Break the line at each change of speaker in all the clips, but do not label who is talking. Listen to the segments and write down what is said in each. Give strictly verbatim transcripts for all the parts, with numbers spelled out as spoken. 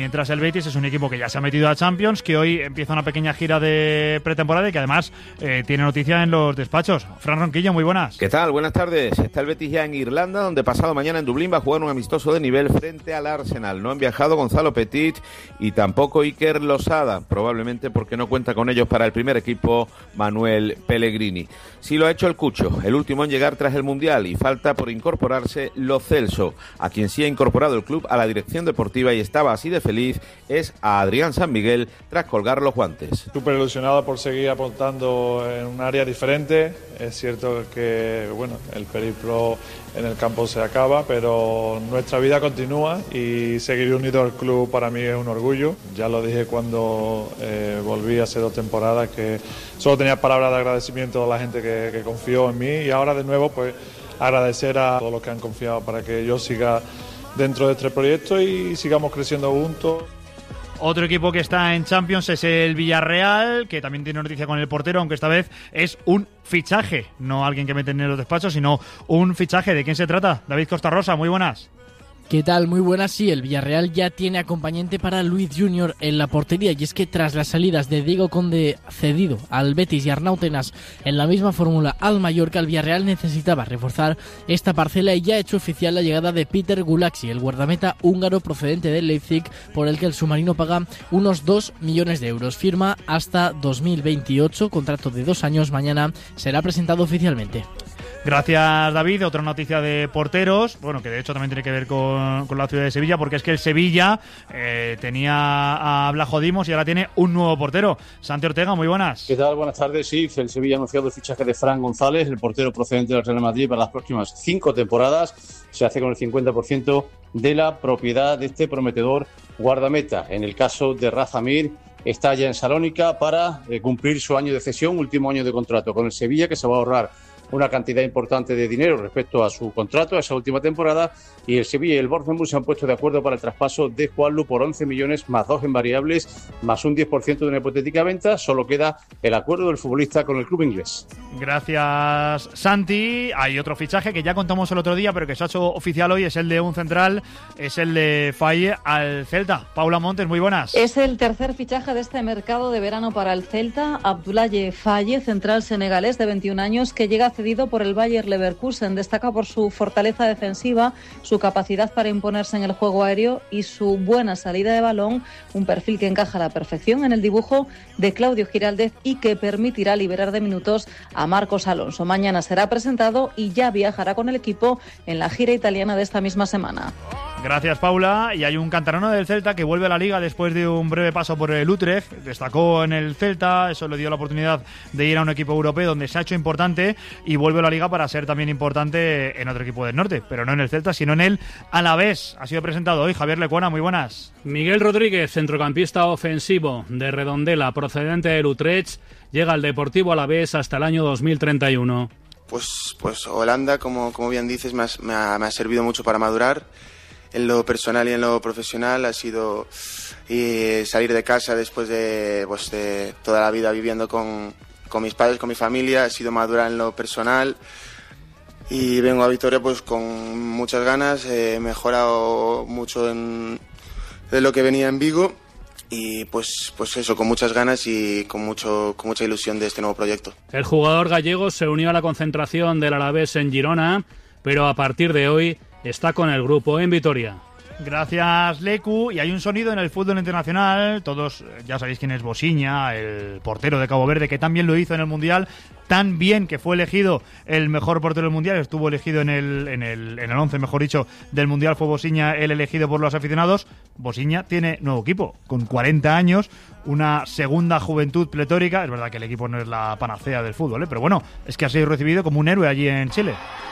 mientras el Betis es un equipo que ya se ha metido a Champions, que hoy empieza una pequeña gira de pretemporada y que además eh, tiene noticia en los despachos. Fran Ronquillo, muy buenas.
¿Qué tal? Buenas tardes. Está el Betis ya en Irlanda, donde pasado mañana en Dublín va a jugar un amistoso de nivel frente al Arsenal. No han viajado Gonzalo Petit y tampoco Iker Losada, probablemente porque no cuenta con ellos para el primer equipo Manuel Pellegrini. Sí lo ha hecho el Cucho, el último en llegar tras el Mundial, y falta por incorporarse Lo Celso, a quien sí ha incorporado el club a la dirección deportiva y estaba así de feliz es a Adrián San Miguel tras colgar los guantes.
Súper ilusionado por seguir aportando en un área diferente. Es cierto que bueno, el periplo en el campo se acaba, pero nuestra vida continúa y seguir unido al club para mí es un orgullo. Ya lo dije cuando eh, volví hace dos temporadas, que solo tenía palabras de agradecimiento a la gente que, que confió en mí, y ahora de nuevo pues agradecer a todos los que han confiado para que yo siga dentro de este proyecto y sigamos creciendo juntos.
Otro equipo que está en Champions es el Villarreal, que también tiene noticia con el portero, aunque esta vez es un fichaje, no alguien que meten en los despachos, sino un fichaje. ¿De quién se trata? David Costarrosa, muy buenas.
¿Qué tal? Muy buenas. Sí, el Villarreal ya tiene acompañante para Luis Junior en la portería, y es que tras las salidas de Diego Conde cedido al Betis y Arnau Tenas en la misma fórmula al Mallorca, el Villarreal necesitaba reforzar esta parcela y ya ha hecho oficial la llegada de Peter Gulaxi, el guardameta húngaro procedente del Leipzig, por el que el submarino paga unos dos millones de euros. Firma hasta dos mil veintiocho, contrato de dos años. Mañana será presentado oficialmente.
Gracias, David. Otra noticia de porteros, bueno, que de hecho también tiene que ver con, con la ciudad de Sevilla, porque es que el Sevilla eh, tenía a Blajo Dimos y ahora tiene un nuevo portero. Santi Ortega, muy buenas.
¿Qué tal? Buenas tardes. Sí, el Sevilla ha anunciado el fichaje de Fran González, el portero procedente del Real Madrid, para las próximas cinco temporadas. Se hace con el cincuenta por ciento de la propiedad de este prometedor guardameta. En el caso de Rafa Mir, está ya en Salónica para eh, cumplir su año de cesión, último año de contrato con el Sevilla, que se va a ahorrar una cantidad importante de dinero respecto a su contrato, a esa última temporada, y el Sevilla y el Bournemouth se han puesto de acuerdo para el traspaso de Juanlu por once millones más dos en variables, más un diez por ciento de una hipotética venta. Solo queda el acuerdo del futbolista con el club inglés.
Gracias, Santi. Hay otro fichaje que ya contamos el otro día, pero que se ha hecho oficial hoy, es el de un central, es el de Faye al Celta. Paula Montes, muy buenas.
Es el tercer fichaje de este mercado de verano para el Celta. Abdoulaye Faye, central senegalés de veintiún años, que llega cedido por el Bayer Leverkusen. Destaca por su fortaleza defensiva, su capacidad para imponerse en el juego aéreo y su buena salida de balón, un perfil que encaja a la perfección en el dibujo de Claudio Giraldez y que permitirá liberar de minutos a Marcos Alonso. Mañana será presentado y ya viajará con el equipo en la gira italiana de esta misma semana.
Gracias, Paula. Y hay un canterano del Celta que vuelve a la Liga después de un breve paso por el Utrecht. Destacó en el Celta, eso le dio la oportunidad de ir a un equipo europeo donde se ha hecho importante, y vuelve a la Liga para ser también importante en otro equipo del norte, pero no en el Celta, sino en el Alavés. Ha sido presentado hoy Javier Lecuona, muy buenas.
Miguel Rodríguez, centrocampista ofensivo de Redondela, procedente del Utrecht, llega al Deportivo Alavés hasta el año dos mil treinta y uno.
Pues, pues Holanda, como, como bien dices, me ha, me, ha, me ha servido mucho para madurar. En lo personal y en lo profesional ha sido y salir de casa después de, pues, de toda la vida viviendo con, con mis padres, con mi familia. Ha sido madurar en lo personal y vengo a Vitoria pues con muchas ganas. He mejorado mucho en, de lo que venía en Vigo y pues, pues eso, con muchas ganas y con, mucho, con mucha ilusión de este nuevo proyecto.
El jugador gallego se unió a la concentración del Alavés en Girona, pero a partir de hoy está con el grupo en Vitoria.
Gracias, Lecu. Y hay un sonido en el fútbol internacional. Todos ya sabéis quién es Bosiña, el portero de Cabo Verde, que también lo hizo en el Mundial. Tan bien que fue elegido el mejor portero del Mundial. Estuvo elegido en el en el, en el once, mejor dicho, del Mundial. Fue Bosiña el elegido por los aficionados. Bosiña tiene nuevo equipo, con cuarenta años, una segunda juventud pletórica. Es verdad que el equipo no es la panacea del fútbol, ¿eh? Pero bueno, es que ha sido recibido como un héroe allí en Chile.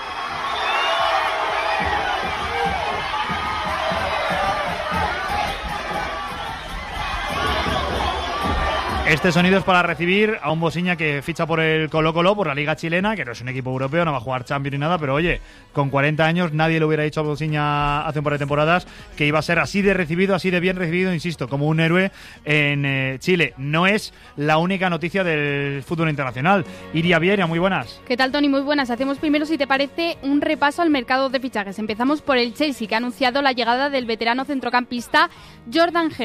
Este sonido es para recibir a un Bosiña que ficha por el Colo-Colo, por la Liga Chilena, que no es un equipo europeo, no va a jugar Champions ni nada, pero oye, con cuarenta años nadie le hubiera dicho a Bosiña hace un par de temporadas que iba a ser así de recibido, así de bien recibido, insisto, como un héroe en eh, Chile. No es la única noticia del fútbol internacional. Iria Vieira, muy buenas.
¿Qué tal, Tony? Muy buenas. Hacemos primero, si te parece, un repaso al mercado de fichajes. Empezamos por el Chelsea, que ha anunciado la llegada del veterano centrocampista Jordan Henderson.